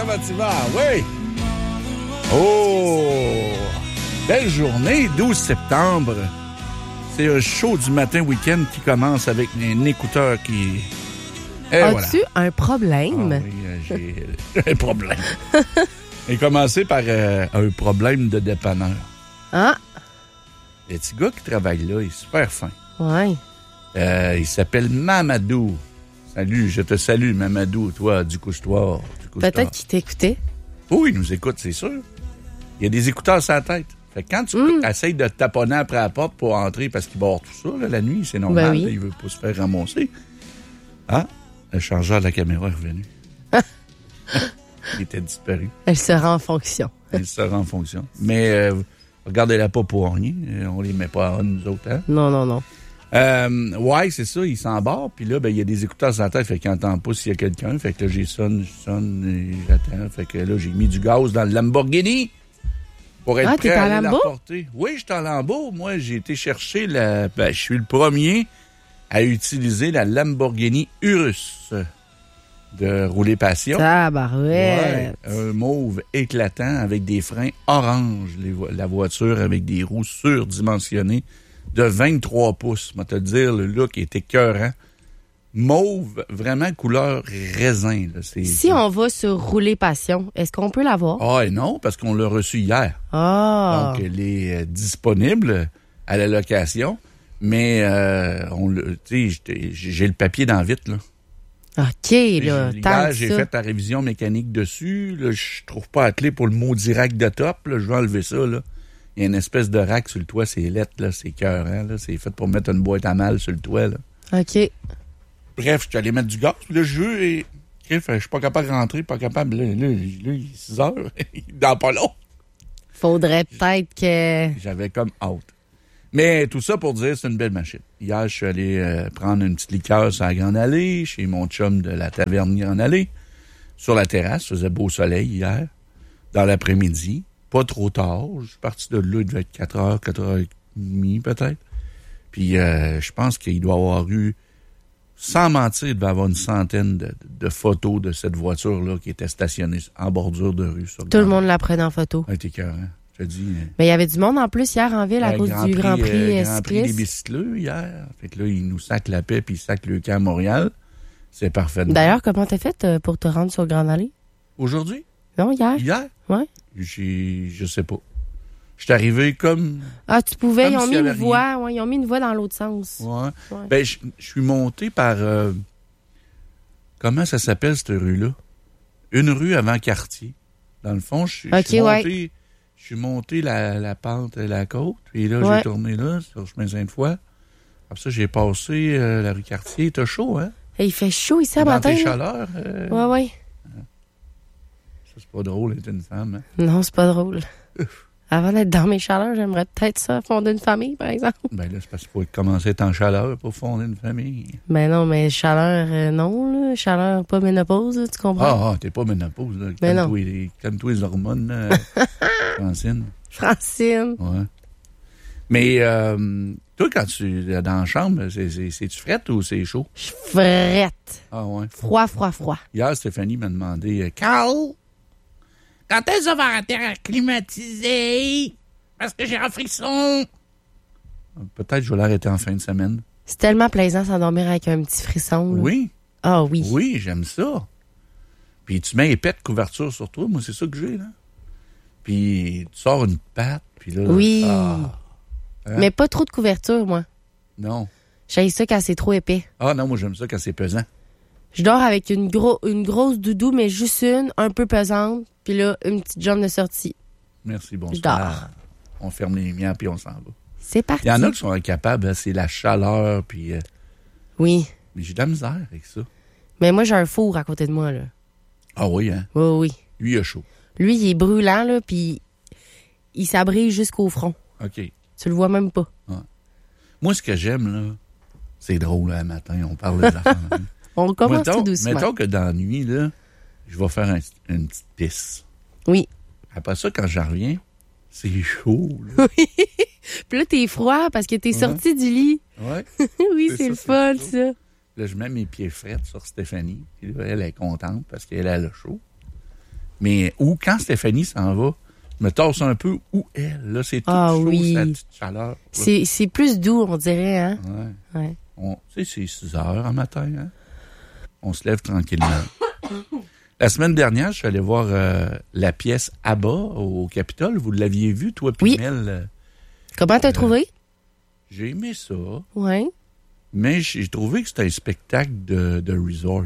comment tu vas? Oui. Oh! Belle journée, 12 septembre. C'est un show du matin week-end qui commence avec un écouteur qui... As-tu un problème? Ah oui, j'ai un problème. J'ai commencé par un problème de dépanneur. Ah! Le petit gars qui travaille là, il est super fin. Ouais. Il s'appelle Mamadou. Salut, je te salue, Mamadou, toi, du couche-toi. Peut-être qu'il t'écoutait. Oui, il nous écoute, c'est sûr. Il y a des écouteurs sur la tête. Fait que quand tu essayes de te taponner après la porte pour entrer, parce qu'il bord tout ça, là, la nuit, c'est normal, Ben oui. il veut pas se faire ramasser. Ah, le chargeur de la caméra est revenu. Il était disparu. Elle sera en fonction. Il sera en fonction. Mais regardez-la pas pour rien. On les met pas en nous autres, hein? Non. Ouais, c'est ça, il s'embarque, puis là, ben, il y a des écouteurs sur la tête, fait qu'il n'entend pas s'il y a quelqu'un. Fait que là, je sonne, et j'attends. Fait que là, j'ai mis du gaz dans le Lamborghini pour être prêt à aller la porter. Oui, je suis en Lambo. Moi, j'ai été chercher je suis le premier à utiliser la Lamborghini Urus de Rouler Passion. Tabarouette! Ouais, un mauve éclatant avec des freins orange. La voiture avec des roues surdimensionnées de 23 pouces. Je vais te dire, le look est écœurant. Mauve, vraiment couleur raisin. Là. Si on va sur Rouler Passion, est-ce qu'on peut l'avoir? Ah, et non, parce qu'on l'a reçu hier. Ah! Donc, elle est disponible à la location. Mais j'ai le papier dans vite, là. OK, là, hier, j'ai fait la révision mécanique dessus. Là, je trouve pas la clé pour le maudit rack de top. Là, je vais enlever ça, là. Il y a une espèce de rack sur le toit, c'est lettre, là, c'est écœurant, là. C'est fait pour mettre une boîte à mal sur le toit, là. OK. Bref, je suis allé mettre du gaz. Puis là, je suis pas capable de rentrer, pas capable. Là, il est 6 heures. Il est dans pas long. Faudrait peut-être que... J'avais comme hâte. Mais tout ça pour dire, c'est une belle machine. Hier, je suis allé prendre une petite liqueur sur la Grande Allée, chez mon chum de la taverne Grande Allée, sur la terrasse. Il faisait beau soleil hier, dans l'après-midi. Pas trop tard. Je suis parti de là, il devait être 4h, 4h30 peut-être. Puis je pense qu'il doit avoir eu, sans mentir, il devait avoir une centaine de photos de cette voiture-là qui était stationnée en bordure de rue. Tout le monde la prenait en photo. Ah, t'es écœurant. Je te dis. Mais il y avait du monde en plus hier en ville à cause du Grand Prix Grand Prix des bicycleux hier. Fait que là, ils nous sacent la paix puis ils sacent le camp à Montréal. C'est parfait. D'ailleurs, comment t'as fait pour te rendre sur Grande Allée? Aujourd'hui? Non, hier. Hier? Oui. Je sais pas. Je suis arrivé comme... Ah, tu pouvais, ils ont mis une voie. Ouais, ils ont mis une voie dans l'autre sens. Ouais. Ben, je suis monté par... comment ça s'appelle, cette rue-là? Une rue avant Cartier. Dans le fond, je suis monté la pente et la côte. Puis là, j'ai tourné là, sur le chemin Sainte-Foy. Après ça, j'ai passé la rue Cartier. T'as chaud, hein? Et il fait chaud ici à matin. Dans tes chaleurs. Oui. Ça, c'est pas drôle d'être une femme, hein? Non, c'est pas drôle. Avant d'être dans mes chaleurs, j'aimerais peut-être ça, fonder une famille, par exemple. Ben là, c'est parce qu'il faut commencer à être en chaleur pour fonder une famille. Ben non, mais chaleur, non, là. Chaleur, pas ménopause, là, tu comprends? Ah, t'es pas ménopause, là. Ben non. Calme-toi les hormones, là, Francine. Ouais. Mais, toi, quand tu es dans la chambre, c'est-tu frette ou c'est chaud? Je frette. Ah, ouais. Froid. Hier, Stéphanie m'a demandé, Carl, quand est-ce que ça va arrêter à climatiser? Parce que j'ai un frisson. Peut-être que je vais l'arrêter en fin de semaine. C'est tellement plaisant s'endormir avec un petit frisson. Là. Oui. Ah oui. Oui, j'aime ça. Puis tu mets épais de couverture sur toi. Moi, c'est ça que j'ai, là. Puis tu sors une patte, puis là... Oui. Hein? Mais pas trop de couverture, moi. Non. J'aime ça quand c'est trop épais. Ah non, moi, j'aime ça quand c'est pesant. Je dors avec une grosse doudou, mais juste une, un peu pesante. Puis là, une petite jambe de sortie. Merci, bonsoir. Je dors. On ferme les lumières, puis on s'en va. C'est parti. Il y en a qui sont incapables, c'est la chaleur, puis... Oui. Mais j'ai de la misère avec ça. Mais moi, j'ai un four à côté de moi, là. Ah oui, hein? Oui. Lui, il a chaud. Lui, il est brûlant, là, puis il s'abrille jusqu'au front. OK. Tu le vois même pas. Ouais. Moi, ce que j'aime, là, c'est drôle, là, le matin, on parle de affaires. On commence tout doucement. Mettons que dans la nuit, là, je vais faire une petite pisse. Oui. Après ça, quand je reviens, c'est chaud, là. Oui. Puis là, t'es froid parce que t'es sorti du lit. Ouais. Oui, c'est le fun, ça. Là, je mets mes pieds frets sur Stéphanie. Puis là, elle est contente parce qu'elle a le chaud. Mais ou quand Stéphanie s'en va, je me tasse un peu où elle. Là, c'est tout chaud, sa petite chaleur. C'est plus doux, on dirait, hein? Ouais. Tu sais, c'est 6 heures en matin, hein? On se lève tranquillement. La semaine dernière, je suis allé voir la pièce ABBA au Capitole. Vous l'aviez vu, toi, puis Mel? Comment t'as trouvé? J'ai aimé ça. Oui. Mais j'ai trouvé que c'était un spectacle de resort.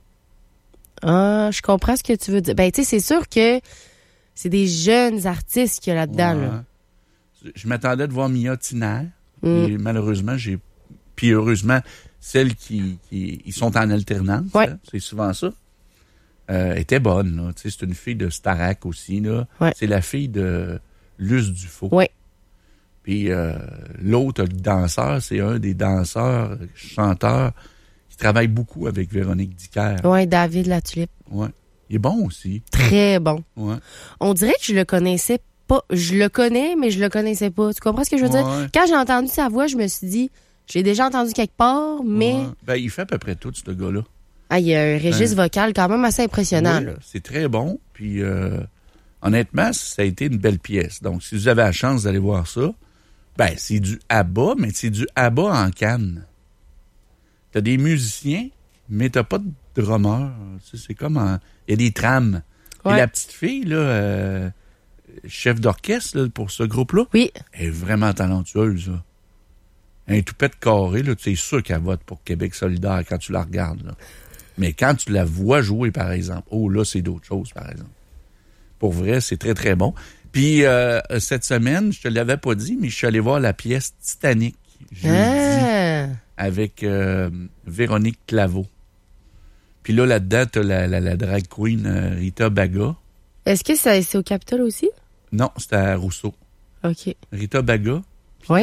Ah, je comprends ce que tu veux dire. Ben, tu sais, c'est sûr que c'est des jeunes artistes qu'il y a là-dedans. Là. Je m'attendais de voir Mia Tiner. Et malheureusement, puis heureusement, celles qui ils sont en alternance, hein, c'est souvent ça, était bonne. Là. C'est une fille de Starac aussi. Là. Ouais. C'est la fille de Luce Dufault. Oui. Puis l'autre, le danseur, c'est un des danseurs, chanteurs, qui travaille beaucoup avec Véronique Dicker. Oui, David Latulippe. Oui. Il est bon aussi. Très bon. Ouais. On dirait que je le connaissais pas. Je le connais, mais je le connaissais pas. Tu comprends ce que je veux dire? Quand j'ai entendu sa voix, je me suis dit, j'ai déjà entendu quelque part, mais... Ouais. Ben, il fait à peu près tout, ce gars-là. Ah, il y a un registre vocal quand même assez impressionnant. Oui, c'est très bon. Puis, honnêtement, ça a été une belle pièce. Donc, si vous avez la chance d'aller voir ça, ben, c'est du ABBA, mais c'est du ABBA en canne. T'as des musiciens, mais t'as pas de drummer. C'est comme il y a des trames. Ouais. Et la petite fille, là, chef d'orchestre là, pour ce groupe-là, oui, elle est vraiment talentueuse. Là. Un toupette carré, là, tu es sûr qu'elle vote pour Québec solidaire quand tu la regardes. Là. Mais quand tu la vois jouer, par exemple, là, c'est d'autres choses, par exemple. Pour vrai, c'est très, très bon. Puis, cette semaine, je te l'avais pas dit, mais je suis allé voir la pièce Titanic, jeudi, avec Véronique Claveau. Puis là-dedans, t'as la drag queen Rita Baga. Est-ce que c'est au Capitole aussi? Non, c'était à Rousseau. OK. Rita Baga. Oui.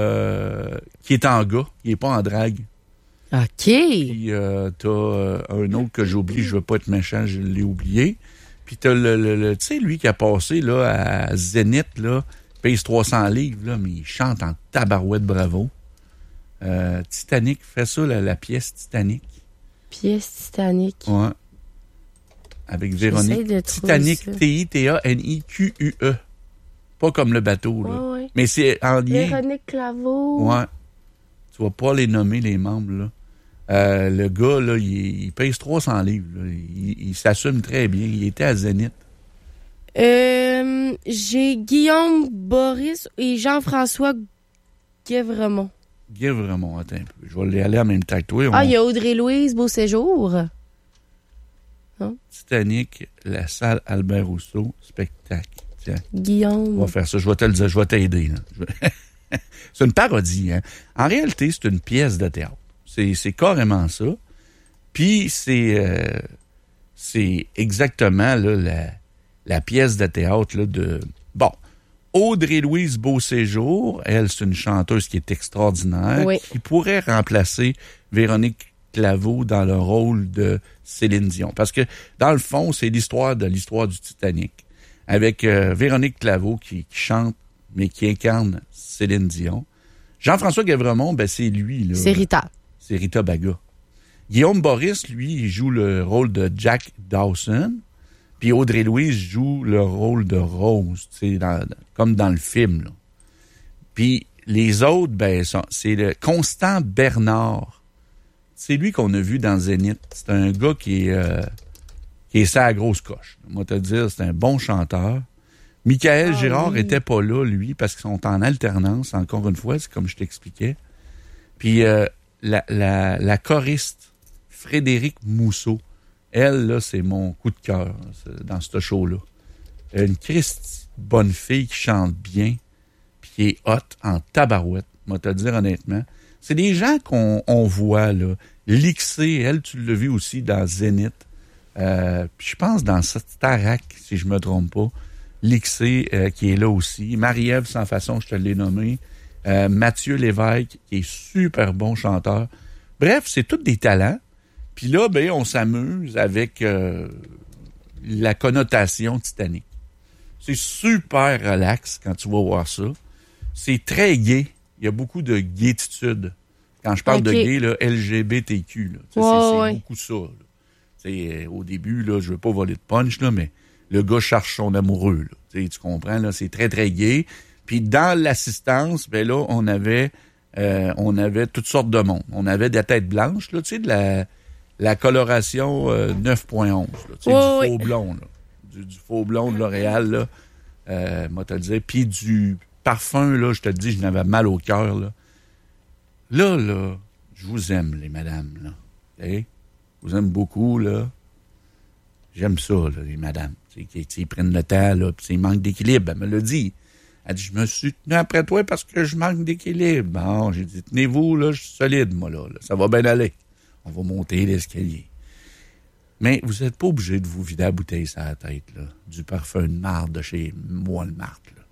Qui est en gars, il est pas en drague. OK. Puis t'as un autre que j'ai oublié, je veux pas être méchant, je l'ai oublié. Puis t'as le tu sais, lui qui a passé là à Zénith, là, pèse 300 livres, là, mais il chante en tabarouette bravo. Titanic, fait ça, la pièce Titanic. Pièce Titanic. Ouais. Avec Véronique. Titanic, Titanique. Pas comme le bateau, là. Ouais. Mais c'est en lien. Véronique Claveau. Ouais. Tu vas pas les nommer, les membres, là. Le gars, là, il pèse 300 livres. Là. Il s'assume très bien. Il était à Zénith. J'ai Guillaume Boris et Jean-François Guévremont. Guévremont, attends un peu. Je vais aller en même temps que toi. Ah, il y a Audrey-Louise Beauséjour. Non? Titanic, la salle Albert Rousseau, spectacle. Tiens. Guillaume. On va faire ça. Je vais te le dire. Je vais t'aider. C'est une parodie. Hein? En réalité, c'est une pièce de théâtre. C'est carrément ça. Puis, c'est exactement là, la pièce de théâtre là, de... Bon, Audrey-Louise Beauséjour, elle, c'est une chanteuse qui est extraordinaire, oui, qui pourrait remplacer Véronique Claveau dans le rôle de Céline Dion. Parce que, dans le fond, c'est l'histoire du Titanic. Avec Véronique Claveau qui chante, mais qui incarne Céline Dion. Jean-François Guévremont, ben c'est lui. Là. C'est Rita. C'est Rita Baga. Guillaume Boris, lui, il joue le rôle de Jack Dawson. Puis Audrey-Louise joue le rôle de Rose, comme dans le film. Là. Puis les autres, ben, c'est le Constant Bernard. C'est lui qu'on a vu dans Zénith. C'est un gars qui est sa grosse coche. Moi, te dire, c'est un bon chanteur. Michael Girard était pas là, lui, parce qu'ils sont en alternance, encore une fois, c'est comme je t'expliquais. Puis la choriste, Frédéric Mousseau, elle, là, c'est mon coup de cœur dans ce show-là. Une Christie bonne fille qui chante bien, puis qui est hot en tabarouette, moi te dire honnêtement. C'est des gens qu'on voit, là. Lixé, elle, tu l'as vu aussi dans Zénith. Puis je pense dans Starac, si je me trompe pas. Lixé, qui est là aussi. Marie-Ève Sans Façon, je te l'ai nommé. Mathieu Lévesque, qui est super bon chanteur. Bref, c'est tous des talents. Puis là, ben, on s'amuse avec la connotation Titanic. C'est super relax quand tu vas voir ça. C'est très gay. Il y a beaucoup de gaétitude. Quand je parle de gay, là, LGBTQ, là, c'est beaucoup ça. Là. Au début, là, je veux pas voler de punch, là, mais le gars cherche son amoureux. Là. Tu comprends, là, c'est très, très gai. Puis dans l'assistance, ben là, on avait toutes sortes de monde. On avait des têtes blanches, là, tu sais, de la coloration 9.11, là, tu sais, du faux blond, là. Du faux blond de L'Oréal, là. Moi, te le dire. Puis du parfum, là, je te le dis, je n'avais mal au cœur, là. Là, je vous aime, les madames, là. Okay? Je vous aime beaucoup, là. J'aime ça, là, les madames. Ils prennent le temps, là, puis ils manquent d'équilibre. Elle me l'a dit. Elle dit, je me suis tenu après toi parce que je manque d'équilibre. Bon, j'ai dit, tenez-vous, là, je suis solide, moi, là. Ça va bien aller. On va monter l'escalier. Mais vous n'êtes pas obligé de vous vider la bouteille sur la tête, là. Du parfum de marde de chez Walmart, là.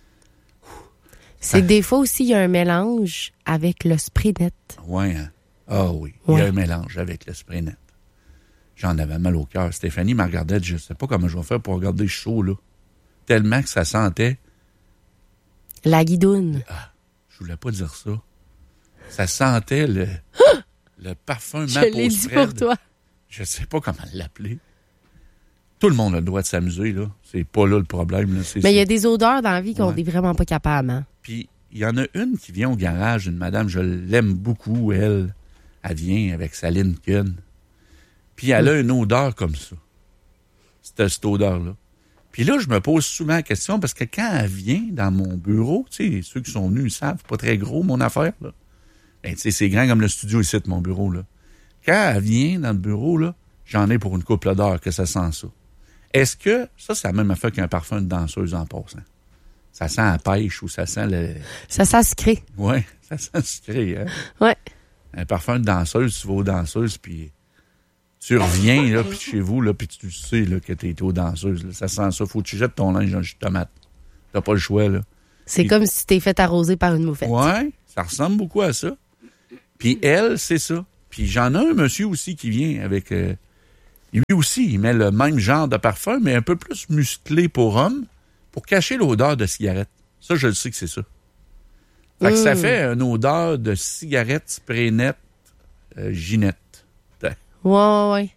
C'est des fois aussi, il y a un mélange avec le spray net. Oui, hein? Ah oui, il y a un mélange avec le spray net. J'en avais mal au cœur. Stéphanie me regardait, je ne sais pas comment je vais faire pour regarder chaud, là. Tellement que ça sentait. La guidoune. Ah, je voulais pas dire ça. Ça sentait le parfum Je l'ai dit pour toi. Je sais pas comment l'appeler. Tout le monde a le droit de s'amuser, là. C'est pas là le problème, là. Mais il y a des odeurs dans la vie qu'on n'est vraiment pas capable, hein? Puis, il y en a une qui vient au garage, une madame, je l'aime beaucoup, elle. Elle vient avec sa Lincoln. Puis, elle a une odeur comme ça. Cette odeur-là. Puis là, je me pose souvent la question, parce que quand elle vient dans mon bureau, tu sais, ceux qui sont venus, ils savent, pas très gros, mon affaire, là. Ben, tu sais, c'est grand comme le studio ici de mon bureau, là. Quand elle vient dans le bureau, là, j'en ai pour une couple d'heures que ça sent ça. Est-ce que, ça, c'est la même affaire qu'un parfum de danseuse en passant? Ça sent la pêche ou ça sent le... Ça sent sucré. Oui, ça sent sucré, hein? Oui. Un parfum de danseuse, tu vas aux danseuses, puis tu reviens, là, puis chez vous, là, puis tu sais, là, que t'es aux danseuses, là. Ça sent ça. Faut que tu jettes ton linge dans le jus de tomate. T'as pas le choix, là. C'est comme si tu t'es fait arroser par une moufette. Oui, ça ressemble beaucoup à ça. Puis elle, c'est ça. Puis j'en ai un monsieur aussi qui vient avec... lui aussi, il met le même genre de parfum, mais un peu plus musclé pour homme, pour cacher l'odeur de cigarette. Ça, je le sais que c'est ça. Fait que ça fait une odeur de cigarette, spray net, Ginette. Ouais.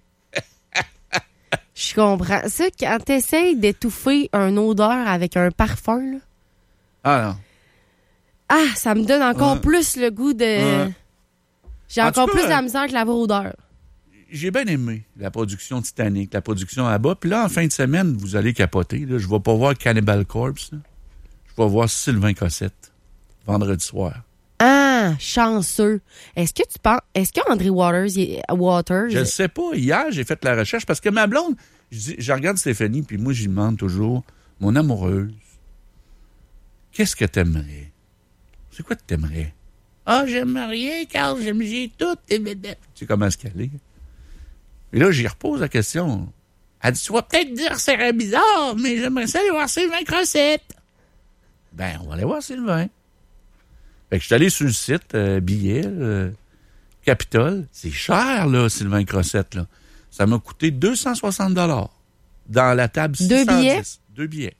Je comprends. Ça, quand t'essayes d'étouffer une odeur avec un parfum, là... Ah non. Ah, ça me donne encore plus le goût de... J'ai encore plus de la misère que la vraie odeur. J'ai bien aimé la production Titanic, la production à bas. Puis là, en fin de semaine, vous allez capoter. Là. Je vais pas voir Cannibal Corpse. Là. Je vais voir Sylvain Cossette, vendredi soir. Ah, chanceux. Est-ce qu'André Waters... Je ne sais pas. Hier, j'ai fait la recherche parce que ma blonde, je regarde Stéphanie, puis moi, j'y demande toujours, mon amoureuse, qu'est-ce que t'aimerais? C'est quoi que t'aimerais? Ah, j'aime rien, car j'ai toutes tes bédettes. Tu sais comment est-ce qu'elle est? Et là, j'y repose la question. Elle dit, tu vas peut-être dire que c'est très bizarre, mais j'aimerais ça aller voir Sylvain Cossette. Ben, on va aller voir Sylvain. Fait que je suis allé sur le site, billet, Capitole. C'est cher, là, Sylvain Cossette, là. Ça m'a coûté 260 $. Dans la table 610. Deux billets.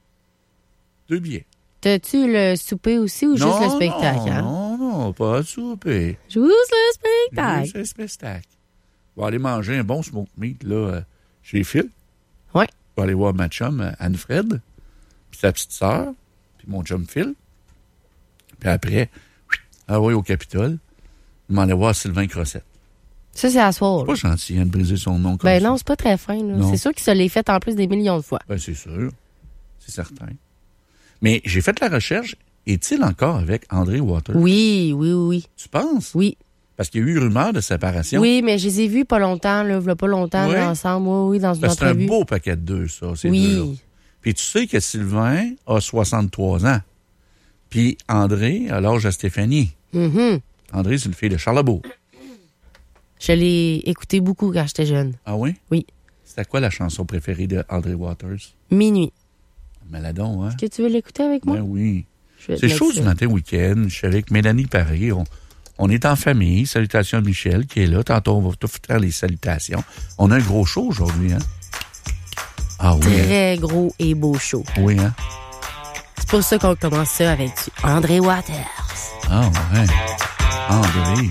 T'as-tu le souper aussi ou juste le spectacle? Non, pas le souper. Juste le spectacle. Juste le spectacle. Je vais aller manger un bon smoke meat, là, chez Phil. Ouais. Je vais aller voir ma chum, Anne-Fred, puis sa petite sœur, puis mon chum Phil. Puis après, au Capitole, je m'en allais voir Sylvain Cossette. Ça, c'est à soir. C'est pas gentil, hein, de briser son nom comme ça. Ben non, c'est pas très fin. Là. C'est sûr qu'il se l'est fait en plus des millions de fois. Ben c'est sûr. C'est certain. Mais j'ai fait la recherche. Est-il encore avec André Waters? Oui. Tu penses? Oui. Parce qu'il y a eu rumeur de séparation. Oui, mais je les ai vus pas longtemps, là, là, ensemble. Oui, dans une entrevue. C'est un beau paquet de deux, ça. C'est dur. Puis tu sais que Sylvain a 63 ans. Puis André a l'âge à Stéphanie. Mm-hmm. André, c'est le fils de Charlebourg. Je l'ai écouté beaucoup quand j'étais jeune. Ah oui? Oui. C'était quoi la chanson préférée de André Waters? Minuit. Maladon, hein? Est-ce que tu veux l'écouter avec moi? Ben oui. C'est chaud du matin week-end. Je suis avec Mélanie Paré. On est en famille. Salutations à Michel qui est là. Tantôt, on va tout faire les salutations. On a un gros show aujourd'hui, hein? Ah oui. Très gros et beau show. Oui, hein? C'est pour ça qu'on commence ça avec du André Waters. Ah ouais. André.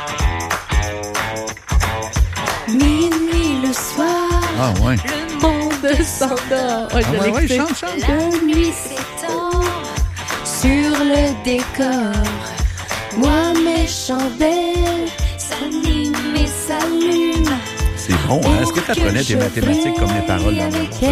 Minuit le soir. Ah ouais. Le monde redescend dehors. Ouais, chante. La nuit s'étend sur le décor. Moi, mes chandelles s'animent et s'allument. C'est bon, hein? Est-ce que tu apprenais tes mathématiques comme les paroles dans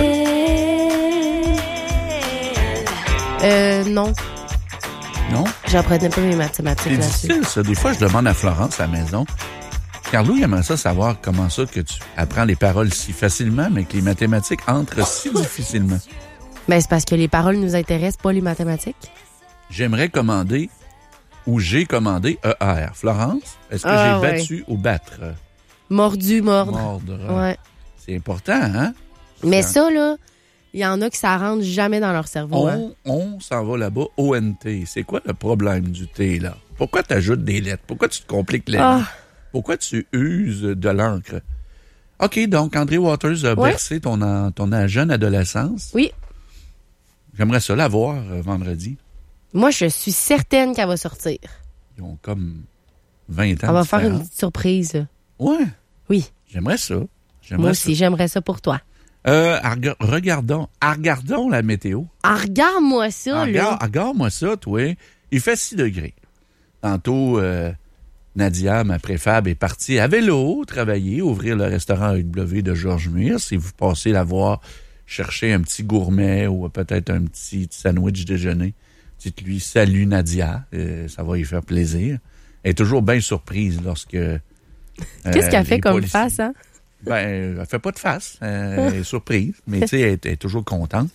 le non. Non? J'apprenais pas mes mathématiques c'est là-dessus. difficile, ça. Des fois, je demande à Florence à la maison. Carlo, il aimerait ça savoir comment ça que tu apprends les paroles si facilement, mais que les mathématiques entrent si difficilement. Ben, c'est parce que les paroles nous intéressent, pas les mathématiques. J'aimerais commander ou j'ai commandé ER. Florence, est-ce que j'ai battu ou battre? Mordu, mordre. Mordre. Ouais. C'est important, hein? Mais ça, là, il y en a qui ça rentre jamais dans leur cerveau. On s'en va là-bas, ONT. C'est quoi le problème du T, là? Pourquoi tu ajoutes des lettres? Pourquoi tu te compliques la vie? Pourquoi tu uses de l'encre? OK, donc André Waters a bercé ton jeune adolescence. Oui. J'aimerais ça la voir vendredi. Moi, je suis certaine qu'elle va sortir. Ils ont comme 20 ans. On va faire une petite surprise. Là. Ouais. Oui. J'aimerais ça. Moi aussi, j'aimerais ça pour toi. Regardons la météo. Regarde-moi ça, là. Regarde-moi ça, toi. Il fait 6 degrés. Tantôt, Nadia, ma préfab, est partie à vélo travailler, ouvrir le restaurant AEW de Georges Muir. Si vous passez la voir, chercher un petit gourmet ou peut-être un petit sandwich déjeuner, dites-lui « Salut Nadia », ça va lui faire plaisir. Elle est toujours bien surprise lorsque... Qu'est-ce qu'elle fait comme face, hein? Ben, elle fait pas de face. Elle est surprise, mais tu sais, elle est toujours contente.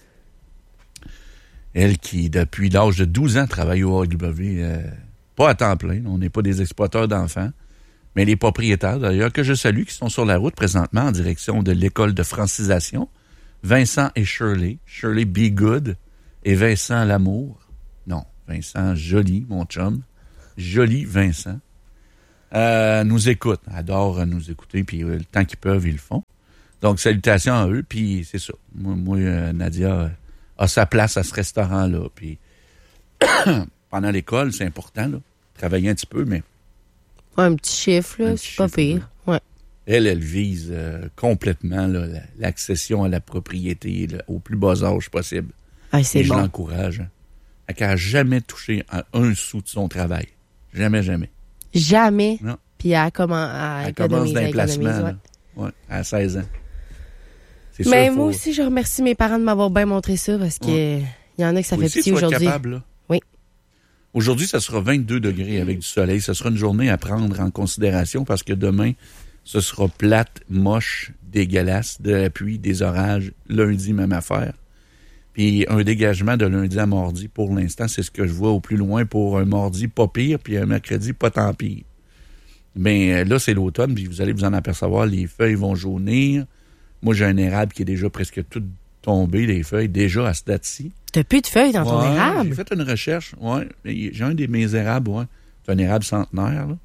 Elle qui, depuis l'âge de 12 ans, travaille au AEW, pas à temps plein. On n'est pas des exploiteurs d'enfants, mais les propriétaires, d'ailleurs, que je salue, qui sont sur la route présentement en direction de l'école de francisation. Vincent et Shirley. Shirley Be Good et Vincent Lamour. Non, Vincent Joly, mon chum. Joly Vincent. Nous écoutent, adorent nous écouter, puis le temps qu'ils peuvent, ils le font. Donc, salutations à eux, puis c'est ça. Moi Nadia a sa place à ce restaurant-là, puis pendant l'école, c'est important, là, travailler un petit peu, mais... Ouais, un petit chiffre, là, c'est pas pire. Ouais. Elle vise complètement là, l'accession à la propriété là, au plus bas âge possible. Ah, c'est et bon. Je l'encourage. Hein. Elle n'a jamais touché à un sou de son travail. Jamais. Jamais. Non. Puis elle commence d'un placement. Ouais, à 16 ans. C'est mais sûr, moi aussi, je remercie mes parents de m'avoir bien montré ça parce que y en a que ça fait pitié aujourd'hui. Capable, oui. Aujourd'hui, ça sera 22 degrés avec du soleil. Ce sera une journée à prendre en considération parce que demain, ce sera plate, moche, dégueulasse, de la pluie, des orages. Lundi, même affaire. Puis un dégagement de lundi à mardi, pour l'instant, c'est ce que je vois au plus loin pour un mardi pas pire, puis un mercredi pas tant pire. Mais là, c'est l'automne, puis vous allez vous en apercevoir, les feuilles vont jaunir. Moi, j'ai un érable qui est déjà presque tout tombé, les feuilles, déjà à ce date-ci. T'as plus de feuilles dans ton érable? J'ai fait une recherche, j'ai un de mes érables, c'est un érable centenaire, là.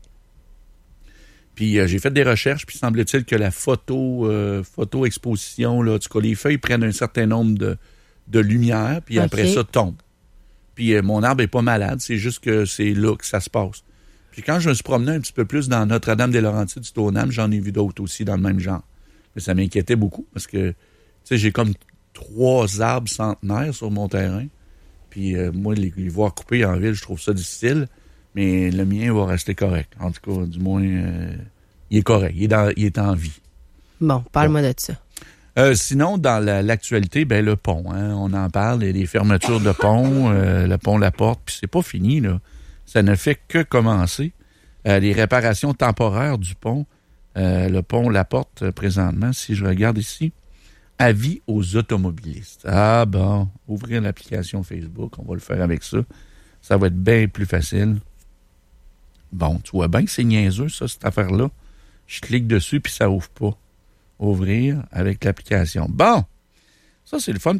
Puis j'ai fait des recherches, puis semble-t-il que la photo-exposition, là, en tout cas, les feuilles prennent un certain nombre de lumière, puis après ça, tombe. Puis mon arbre est pas malade, c'est juste que c'est là que ça se passe. Puis quand je me suis promené un petit peu plus dans Notre-Dame-des-Laurentides du Stoneham, j'en ai vu d'autres aussi dans le même genre. Mais ça m'inquiétait beaucoup, parce que, tu sais, j'ai comme 3 arbres centenaires sur mon terrain. Puis moi, les voir couper en ville, je trouve ça difficile, mais le mien va rester correct. En tout cas, du moins, il est correct, il est en vie. Bon, parle-moi de ça. Sinon, dans l'actualité, le pont, hein, on en parle, et les fermetures de pont, le pont La Porte, puis c'est pas fini, là. Ça ne fait que commencer. Les réparations temporaires du pont, le pont La Porte, présentement, si je regarde ici, avis aux automobilistes. Ah bon, ouvrir l'application Facebook, on va le faire avec ça. Ça va être bien plus facile. Bon, tu vois bien que c'est niaiseux, ça, cette affaire-là. Je clique dessus, puis ça ouvre pas. Ouvrir avec l'application. Bon, ça, c'est le fun.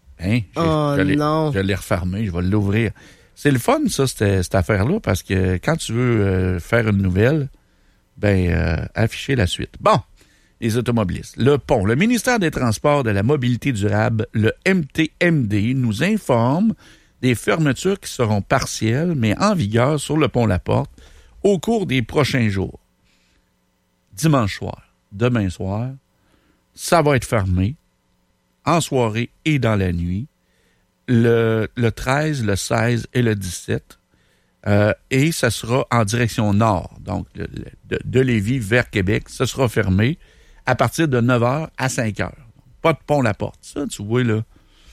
Je l'ai refermé, je vais l'ouvrir. C'est le fun, ça, cette affaire-là, parce que quand tu veux faire une nouvelle, afficher la suite. Bon, les automobilistes. Le pont. Le ministère des Transports, de la Mobilité durable, le MTMD, nous informe des fermetures qui seront partielles, mais en vigueur sur le pont La Porte au cours des prochains jours. Dimanche soir, demain soir, ça va être fermé. en soirée et dans la nuit, le 13, le 16 et le 17. Et ça sera en direction nord, donc de Lévis vers Québec. Ça sera fermé à partir de 9h à 5h. Pas de pont-la-porte. Ça, tu vois, là.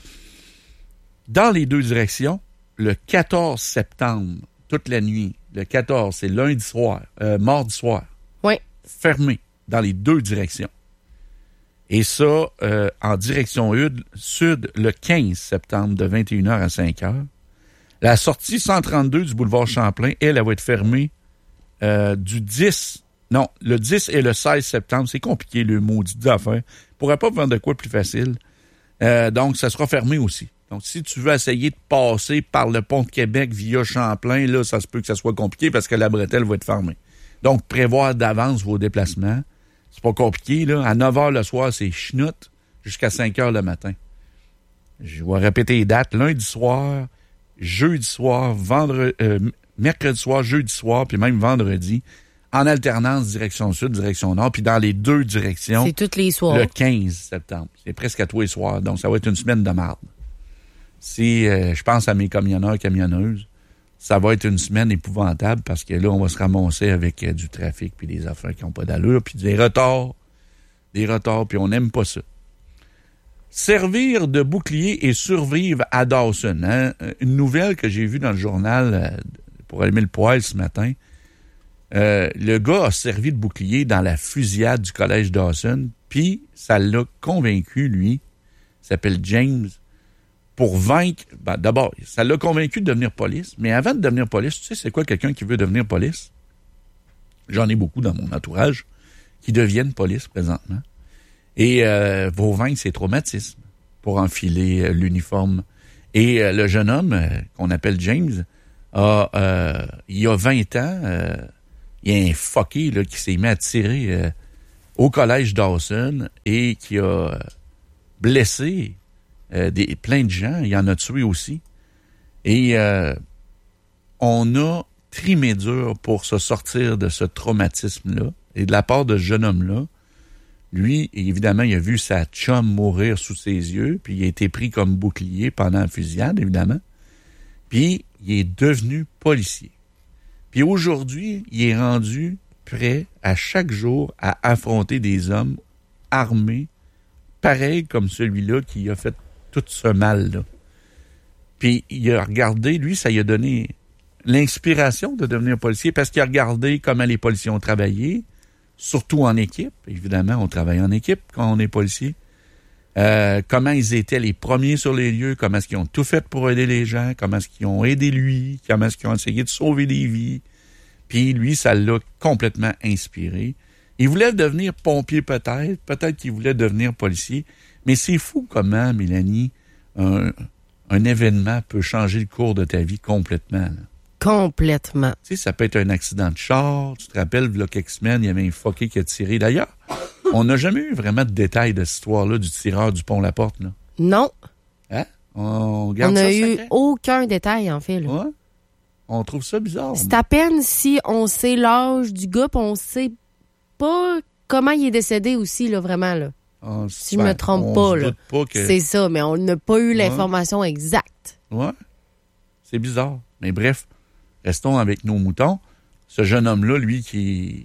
Dans les deux directions, le 14 septembre, toute la nuit, le 14, c'est lundi soir, mardi soir. Oui. Fermé dans les deux directions. Et ça, en direction sud, le 15 septembre, de 21h à 5h. La sortie 132 du boulevard Champlain, elle va être fermée le 10 et le 16 septembre. C'est compliqué, le maudit d'affaires. Pourrait pas vendre de quoi de plus facile. Donc, ça sera fermé aussi. Donc, si tu veux essayer de passer par le pont de Québec via Champlain, là, ça se peut que ça soit compliqué parce que la bretelle va être fermée. Donc, prévoir d'avance vos déplacements. C'est pas compliqué, là. À 9h le soir, c'est chenoute jusqu'à 5h le matin. Je vais répéter les dates. Lundi soir, jeudi soir, mercredi soir, jeudi soir, puis même vendredi, en alternance direction sud, direction nord, puis dans les deux directions. C'est tous les soirs. Le 15 septembre. C'est presque à tous les soirs. Donc, ça va être une semaine de marde. Si je pense à mes camionneurs, camionneuses, ça va être une semaine épouvantable parce que là, on va se ramasser avec du trafic puis des affaires qui n'ont pas d'allure, puis des retards, puis on n'aime pas ça. Servir de bouclier et survivre à Dawson. Hein? Une nouvelle que j'ai vue dans le journal pour allumer le poêle ce matin. Le gars a servi de bouclier dans la fusillade du collège Dawson, puis ça l'a convaincu, lui, il s'appelle James, pour vaincre... Ben, d'abord, ça l'a convaincu de devenir police, mais avant de devenir police, tu sais c'est quoi quelqu'un qui veut devenir police? J'en ai beaucoup dans mon entourage qui deviennent police présentement. Et vont vaincre ses traumatismes pour enfiler l'uniforme. Et le jeune homme, qu'on appelle James, il y a 20 ans, il y a un fucké là, qui s'est mis à tirer au collège Dawson et qui a blessé plein de gens. Il en a tué aussi. Et on a trimé dur pour se sortir de ce traumatisme-là. Et de la part de ce jeune homme-là, lui, évidemment, il a vu sa chum mourir sous ses yeux, puis il a été pris comme bouclier pendant la fusillade, évidemment. Puis, il est devenu policier. Puis aujourd'hui, il est rendu prêt à chaque jour à affronter des hommes armés, pareils comme celui-là qui a fait tout ce mal-là. Puis il a regardé, lui, ça lui a donné l'inspiration de devenir policier parce qu'il a regardé comment les policiers ont travaillé, surtout en équipe. Évidemment, on travaille en équipe quand on est policier. Comment ils étaient les premiers sur les lieux, comment est-ce qu'ils ont tout fait pour aider les gens, comment est-ce qu'ils ont aidé lui, comment est-ce qu'ils ont essayé de sauver des vies. Puis lui, ça l'a complètement inspiré. Il voulait devenir pompier peut-être qu'il voulait devenir policier, mais c'est fou comment, Mélanie, un événement peut changer le cours de ta vie complètement. Là. Complètement. Tu sais, ça peut être un accident de char. Tu te rappelles, il y a quelques semaines, il y avait un fucké qui a tiré. D'ailleurs, on n'a jamais eu vraiment de détails de cette histoire-là du tireur du pont-la-porte. Là. Non. Hein? On garde ça n'a eu secret? aucun détail, en fait. Là. Ouais? On trouve ça bizarre. C'est à peine si on sait l'âge du gars, puis on sait pas comment il est décédé aussi, là, vraiment. Là. Si je me trompe pas, là. Pas que... C'est ça, mais on n'a pas eu l'information exacte. Ouais. C'est bizarre. Mais bref, restons avec nos moutons. Ce jeune homme-là, lui, qui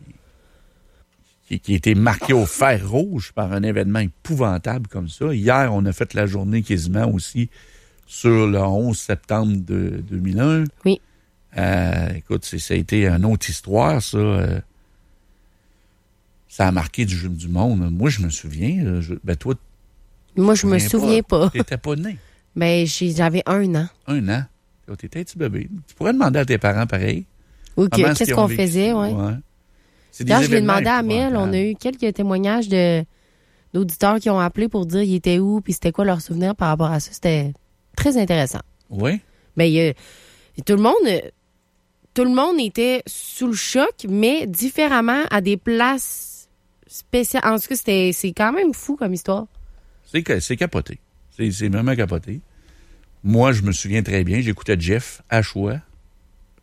a été marqué au fer rouge par un événement épouvantable comme ça. Hier, on a fait la journée quasiment aussi sur le 11 septembre de 2001. Oui. Écoute, ça a été une autre histoire, ça. Ça a marqué du monde. Moi, je me souviens. Toi, moi, je me souviens pas. T'étais pas né. Ben, j'avais 1 an. 1 an. T'étais un petit bébé. Tu pourrais demander à tes parents pareil. OK. Qu'est-ce qu'on faisait, oui. Ouais. Quand je l'ai demandé à Mel, on a eu quelques témoignages d'auditeurs qui ont appelé pour dire ils étaient où puis c'était quoi leur souvenir par rapport à ça. C'était très intéressant. Oui. Ben, tout le monde était sous le choc, mais différemment à des places spéciales. En tout cas, c'est quand même fou comme histoire. C'est capoté. C'est vraiment capoté. Moi, je me souviens très bien. J'écoutais Jeff à choix.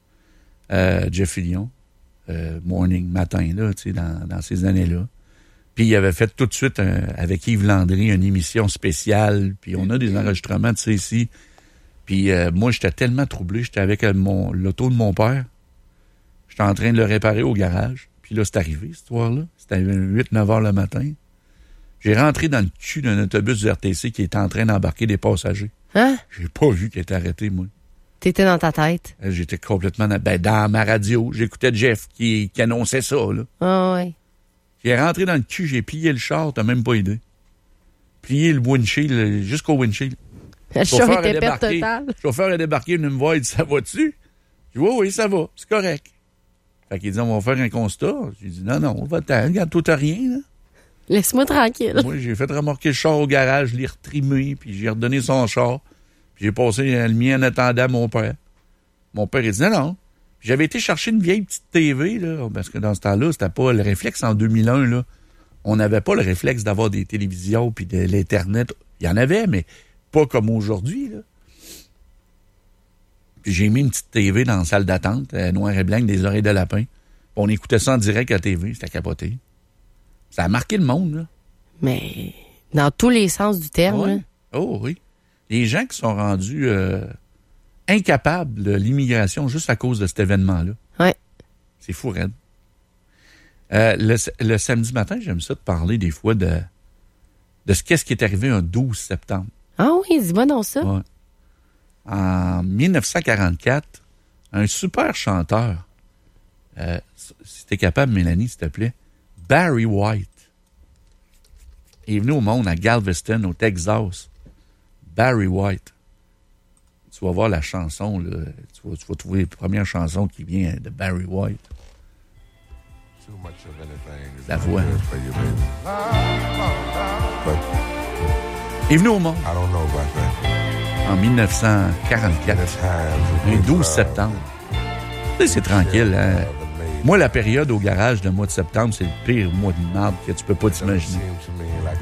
Jeff Fillion. Morning, matin, là, tu sais, dans ces années-là. Puis il avait fait tout de suite, avec Yves Landry, une émission spéciale. Puis on a des enregistrements de ça ici. Puis moi, j'étais tellement troublé. J'étais avec l'auto de mon père. J'étais en train de le réparer au garage. Puis là, c'est arrivé, cette histoire-là. C'était 8-9 heures le matin. J'ai rentré dans le cul d'un autobus du RTC qui était en train d'embarquer des passagers. Hein? J'ai pas vu qu'il était arrêté, moi. T'étais dans ta tête. J'étais complètement... dans ma radio. J'écoutais Jeff qui annonçait ça, là. Ah ouais. J'ai rentré dans le cul, j'ai plié le char, t'as même pas idée. Plié le windshield jusqu'au windshield. Le char était perte totale. Le chauffeur est débarqué, venu me voir, il dit « Ça va-tu? » Je dis « Oui, ça va, c'est correct. » Fait qu'il dit « On va faire un constat. » J'ai dit « Non, on va-t'en, regarde, toi t'as rien, là. » Laisse-moi tranquille. Moi, j'ai fait remorquer le char au garage, je l'ai retrimé, puis j'ai redonné son char. Puis j'ai passé le mien en attendant mon père. Mon père, il dit non. Puis j'avais été chercher une vieille petite TV, là, parce que dans ce temps-là, c'était pas le réflexe en 2001, là. On n'avait pas le réflexe d'avoir des télévisions puis de l'Internet. Il y en avait, mais pas comme aujourd'hui, là. Puis j'ai mis une petite TV dans la salle d'attente, noir et blanc, des oreilles de lapin. Puis on écoutait ça en direct à la TV, c'était capoté. Ça a marqué le monde, là. Mais dans tous les sens du terme. Ouais. Là. Oh oui. Les gens qui sont rendus incapables de l'immigration juste à cause de cet événement-là. Ouais. C'est fou, raide. Le samedi matin, j'aime ça de parler des fois de qu'est-ce qui est arrivé un 12 septembre. Ah oui, dis-moi donc ça. Ouais. En 1944, un super chanteur, si t'es capable, Mélanie, s'il te plaît, Barry White, est venu au monde à Galveston, au Texas. Barry White. Tu vas voir la chanson, là. Tu vas trouver la première chanson qui vient de Barry White. La voix. Il est venu au monde en 1944, le 12 septembre. Tu sais, c'est tranquille, hein? Moi, la période au garage, le mois de septembre, c'est le pire mois de merde que tu peux pas t'imaginer.